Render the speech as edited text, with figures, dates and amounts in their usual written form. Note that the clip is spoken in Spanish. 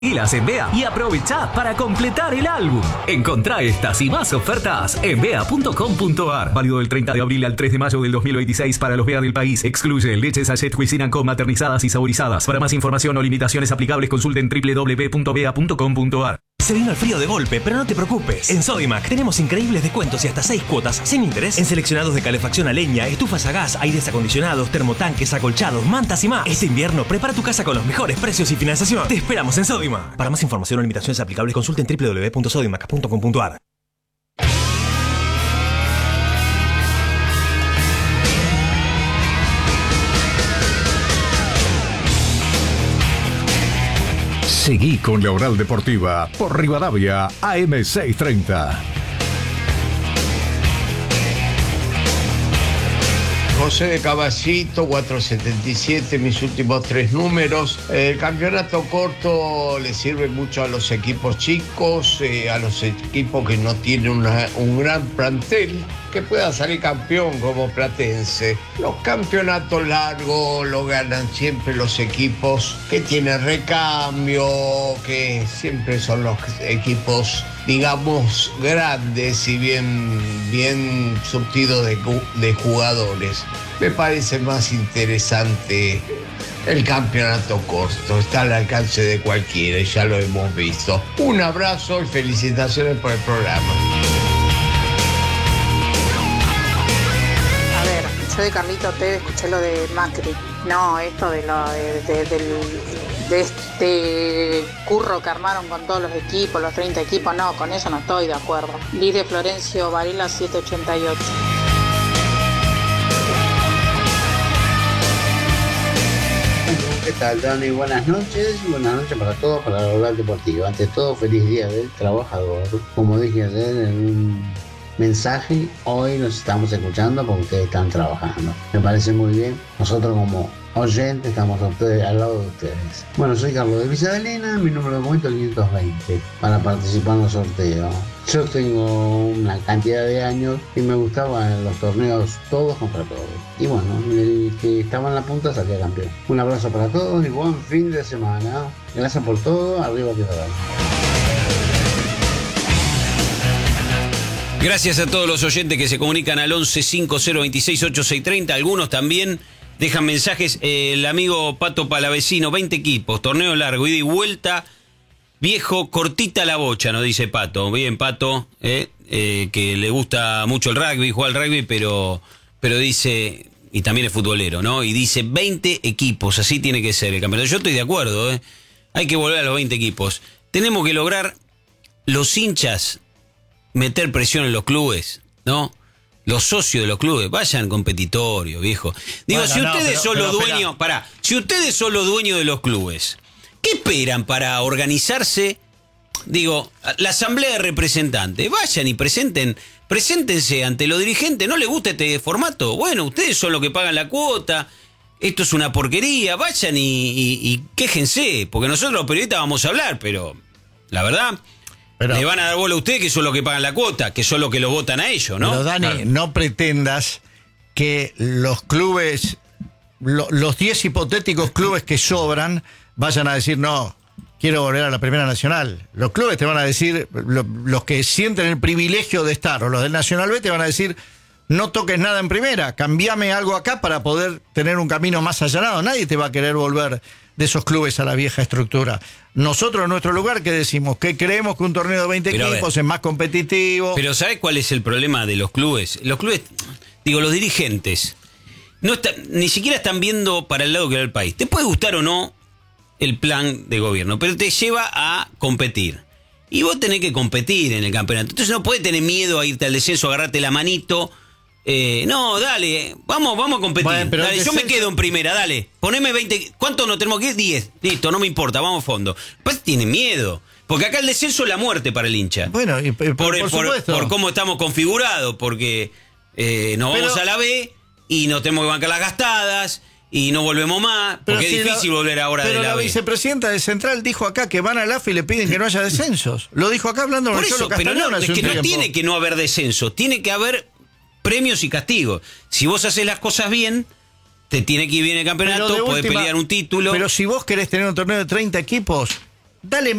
Pilas en Bea y aprovecha para completar el álbum. Encontrá estas y más ofertas en bea.com.ar. Válido del 30 de abril al 3 de mayo del 2026 para los Bea del país. Excluye leche sachet Cuisine & Co maternizadas y saborizadas. Para más información o limitaciones aplicables consulten www.bea.com.ar. Se vino el frío de golpe, pero no te preocupes. En Sodimac tenemos increíbles descuentos y hasta 6 cuotas sin interés en seleccionados de calefacción a leña, estufas a gas, aires acondicionados, termotanques, acolchados, mantas y más. Este invierno prepara tu casa con los mejores precios y financiación. Te esperamos en Sodimac. Para más información o limitaciones aplicables consulten www.sodimac.com.ar. Seguí con la Oral Deportiva por Rivadavia AM630. José de Caballito, 477, mis últimos 3 números. El campeonato corto le sirve mucho a los equipos chicos, a los equipos que no tienen un gran plantel, que pueda salir campeón como Platense. Los campeonatos largos lo ganan siempre los equipos que tienen recambio, que siempre son los equipos, digamos, grandes y bien surtidos de jugadores. Me parece más interesante el campeonato corto, está al alcance de cualquiera y ya lo hemos visto. Un abrazo y felicitaciones por el programa. Yo de Carlito Tevez escuché lo de Macri. No, esto de este curro que armaron con todos los equipos, los 30 equipos, no, con eso no estoy de acuerdo. Liz de Florencio Varela, 788. ¿Qué tal, Dani? Buenas noches para todos, para la Oral Deportiva. Ante todo, feliz Día del Trabajador. Como dije ayer en un mensaje, hoy nos estamos escuchando porque ustedes están trabajando. Me parece muy bien. Nosotros como oyentes estamos a ustedes, al lado de ustedes. Bueno, soy Carlos de Visadalena, mi número de momento es 520 para participar en los sorteos. Yo tengo una cantidad de años y me gustaban los torneos todos contra todos. Y bueno, el que estaba en la punta salía campeón. Un abrazo para todos y buen fin de semana. Gracias por todo. Arriba que tal. Gracias a todos los oyentes que se comunican al 11 50 26 8630. Algunos también dejan mensajes. El amigo Pato Palavecino, 20 equipos, torneo largo, ida y vuelta. Viejo, cortita la bocha, nos dice Pato. Bien, Pato, que le gusta mucho el rugby, juega al rugby, pero dice, y también es futbolero, ¿no? Y dice 20 equipos, así tiene que ser el campeonato. Yo estoy de acuerdo, hay que volver a los 20 equipos. Tenemos que lograr los hinchas meter presión en los clubes, ¿no? Los socios de los clubes, vayan competitorios, viejo. Digo, bueno, si ustedes son los dueños, si ustedes son los dueños de los clubes, ¿qué esperan para organizarse? Digo, la asamblea de representantes, vayan y preséntense ante los dirigentes. ¿No les gusta este formato? Bueno, ustedes son los que pagan la cuota, esto es una porquería, vayan y quéjense, porque nosotros los periodistas vamos a hablar, pero la verdad, le van a dar bola a ustedes, que son los que pagan la cuota, que son los que los votan a ellos, ¿no? Pero Dani, claro, no pretendas que los clubes, los 10 hipotéticos clubes que sobran, vayan a decir, no, quiero volver a la Primera Nacional. Los clubes te van a decir, los que sienten el privilegio de estar, o los del Nacional B te van a decir, no toques nada en Primera, cambiame algo acá para poder tener un camino más allanado. Nadie te va a querer volver de esos clubes a la vieja estructura. Nosotros en nuestro lugar, ¿qué decimos? Que creemos que un torneo de 20 equipos es más competitivo. Pero ¿sabes cuál es el problema de los clubes? Los clubes, digo, los dirigentes, ni siquiera están viendo para el lado que va el país. Te puede gustar o no el plan de gobierno, pero te lleva a competir. Y vos tenés que competir en el campeonato. Entonces no podés tener miedo a irte al descenso, agarrarte la manito. No, dale, vamos a competir. Bueno, dale, yo me quedo en primera, dale. Poneme 20. ¿Cuánto nos tenemos que ir? 10. Listo, no me importa, vamos a fondo. Pues tiene miedo. Porque acá el descenso es la muerte para el hincha. Bueno, por cómo estamos configurados, porque nos vamos a la B y nos tenemos que bancar las gastadas y no volvemos más, porque es difícil volver ahora de la B. Pero la vicepresidenta de Central dijo acá que van al AFA y le piden que no haya descensos. Lo dijo acá hablando con el Cholo Castañón. Pero no, es que no tiene que no haber descensos, tiene que haber premios y castigos. Si vos haces las cosas bien, te tiene que ir bien el campeonato, podés pelear un título. Pero si vos querés tener un torneo de 30 equipos, dale